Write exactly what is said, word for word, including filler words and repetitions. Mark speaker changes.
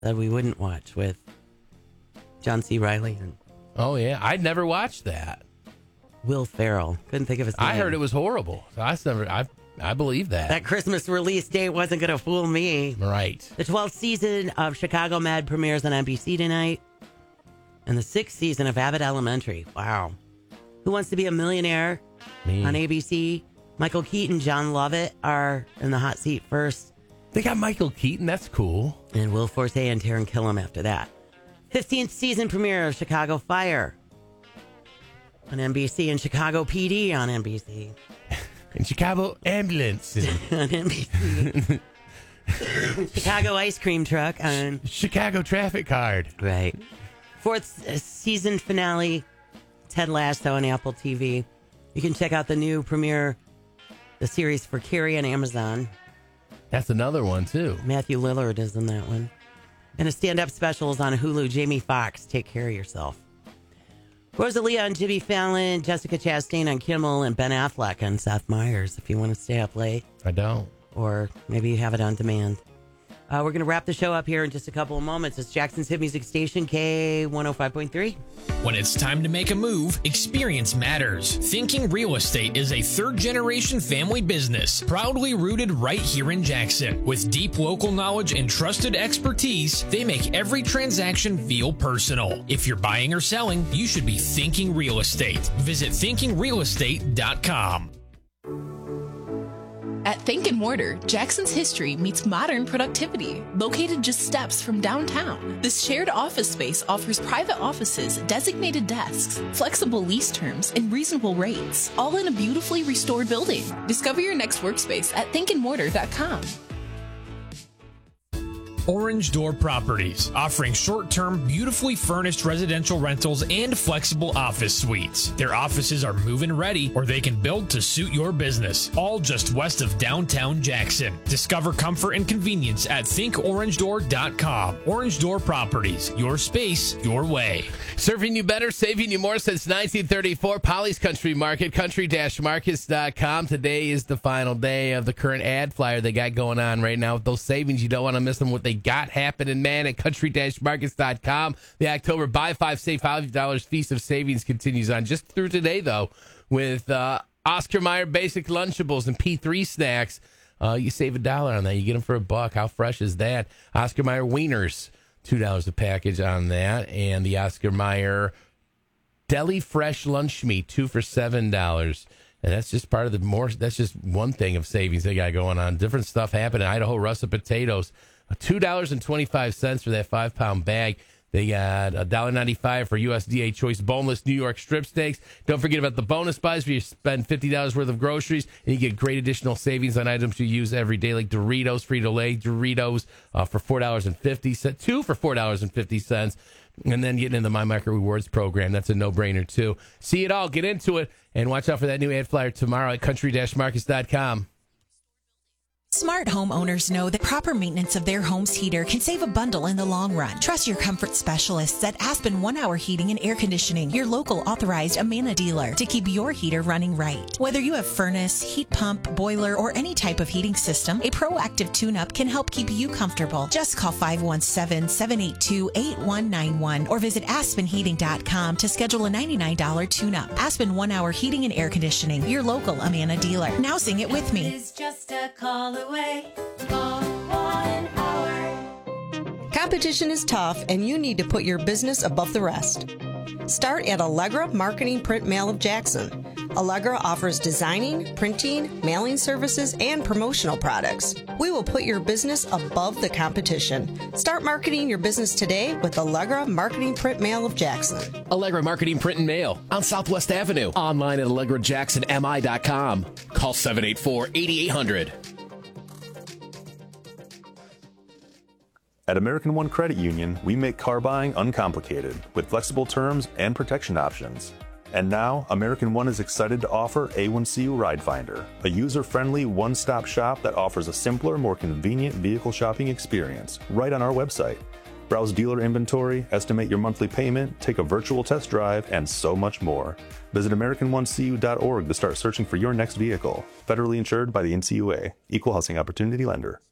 Speaker 1: that we wouldn't watch with John C. Reilly and
Speaker 2: Oh, yeah. I'd never watched that.
Speaker 1: Will Ferrell. Couldn't think of his name.
Speaker 2: I heard it was horrible. So I never, I, I believe that.
Speaker 1: That Christmas release date wasn't going to fool me.
Speaker 2: Right.
Speaker 1: The twelfth season of Chicago Med premieres on N B C tonight. And the sixth season of Abbott Elementary. Wow. Who Wants to Be a Millionaire
Speaker 2: Me.
Speaker 1: on A B C. Michael Keaton, John Lovett are in the hot seat first.
Speaker 2: They got Michael Keaton. That's cool.
Speaker 1: And Will Forte and Taron Killam after that. fifteenth season premiere of Chicago Fire on N B C and Chicago P D on N B C.
Speaker 2: And Chicago Ambulance.
Speaker 1: on N B C. Chicago Ice Cream Truck on...
Speaker 2: Chicago Traffic Card.
Speaker 1: Right. Fourth season finale, Ted Lasso on Apple T V. You can check out the new premiere, the series for Carrie on Amazon.
Speaker 2: That's another one, too.
Speaker 1: Matthew Lillard is in that one. And a stand-up special is on Hulu. Jamie Foxx, Take Care of Yourself. Rosalia on Jimmy Fallon, Jessica Chastain on Kimmel, and Ben Affleck on Seth Meyers, if you want to stay up late.
Speaker 2: I don't.
Speaker 1: Or maybe you have it on demand. Uh, we're going to wrap the show up here in just a couple of moments. It's Jackson's Hit Music Station, K one oh five point three.
Speaker 3: When it's time to make a move, experience matters. Thinking Real Estate is a third-generation family business, proudly rooted right here in Jackson. With deep local knowledge and trusted expertise, they make every transaction feel personal. If you're buying or selling, you should be thinking real estate. Visit thinking real estate dot com.
Speaker 4: At Think and Mortar, Jackson's history meets modern productivity. Located just steps from downtown, this shared office space offers private offices, designated desks, flexible lease terms, and reasonable rates, all in a beautifully restored building. Discover your next workspace at think and mortar dot com.
Speaker 3: Orange Door Properties, offering short-term, beautifully furnished residential rentals and flexible office suites. Their offices are move-in ready, or they can build to suit your business, all just west of downtown Jackson. Discover comfort and convenience at think orange door dot com. Orange Door Properties, your space, your way.
Speaker 2: Serving you better, saving you more since nineteen thirty-four. Polly's Country Market, country dash markets dot com. Today is the final day of the current ad flyer they got going on right now with those savings. You don't want to miss them with the got happening, man, at country dash markets dot com. The October buy five, save five dollars feast of savings continues on just through today, though, with uh, Oscar Mayer Basic Lunchables and P three snacks. Uh, you save a dollar on that. You get them for a buck. How fresh is that? Oscar Mayer Wieners, two dollars a package on that. And the Oscar Mayer Deli Fresh Lunch Meat, two for seven dollars. And that's just part of the more, that's just one thing of savings they got going on. Different stuff happening. Idaho russet potatoes, two dollars and twenty-five cents for that five pound bag. They got one dollar ninety-five for U S D A Choice Boneless New York Strip Steaks. Don't forget about the bonus buys where you spend fifty dollars worth of groceries and you get great additional savings on items you use every day, like Doritos, Frito-Lay Doritos uh, for four dollars and fifty cents, two for four dollars and fifty cents. And then getting in the My Micro Rewards program. That's a no-brainer, too. See it all. Get into it. And watch out for that new ad flyer tomorrow at country dash markets dot com.
Speaker 5: Smart homeowners know that proper maintenance of their home's heater can save a bundle in the long run. Trust your comfort specialists at Aspen One Hour Heating and Air Conditioning, your local authorized Amana dealer, to keep your heater running right. Whether you have furnace, heat pump, boiler, or any type of heating system, a proactive tune-up can help keep you comfortable. Just call five one seven, seven eight two, eight one nine one or visit aspen heating dot com to schedule a ninety-nine dollars tune-up. Aspen One Hour Heating and Air Conditioning, your local Amana dealer. Now sing it with me.
Speaker 6: It's just a call away. Call one hour.
Speaker 7: Competition is tough, and you need to put your business above the rest. Start at Allegra Marketing Print Mail of Jackson. Allegra offers designing, printing, mailing services, and promotional products. We will put your business above the competition. Start marketing your business today with Allegra Marketing Print Mail of Jackson.
Speaker 8: Allegra Marketing Print and Mail on Southwest Avenue. Online at allegra jackson m i dot com. Call seven eight four, eight eight zero zero.
Speaker 9: At American One Credit Union, we make car buying uncomplicated with flexible terms and protection options. And now, American One is excited to offer A one C U Ride Finder, a user-friendly one-stop shop that offers a simpler, more convenient vehicle shopping experience right on our website. Browse dealer inventory, estimate your monthly payment, take a virtual test drive, and so much more. Visit american one c u dot org to start searching for your next vehicle. Federally insured by the N C U A. Equal Housing Opportunity Lender.